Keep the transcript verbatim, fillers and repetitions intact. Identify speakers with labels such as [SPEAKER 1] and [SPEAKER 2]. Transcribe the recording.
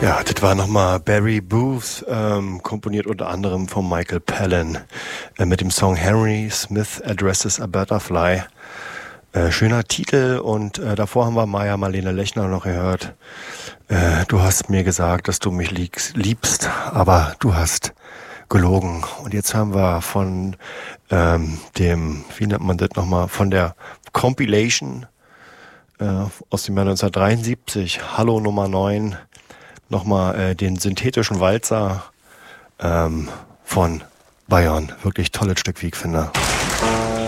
[SPEAKER 1] Ja, das war nochmal Barry Booth, ähm, komponiert unter anderem von Michael Palin, äh, mit dem Song Henry Smith Addresses a Butterfly. Äh, schöner Titel, und äh, davor haben wir Maja Marlene Lechner noch gehört. Äh, du hast mir gesagt, dass du mich liegst, liebst, aber du hast gelogen. Und jetzt haben wir von ähm, dem, wie nennt man das nochmal, von der Compilation äh, aus dem Jahr neunzehnhundertdreiundsiebzig, Hallo Nummer neun, nochmal äh, den synthetischen Walzer ähm, von Bayern. Wirklich tolles Stück, wie ich finde.